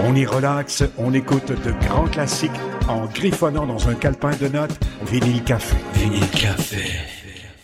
On y relaxe, on écoute de grands classiques en griffonnant dans un calepin de notes. Vinyle Café. Vinyle Café.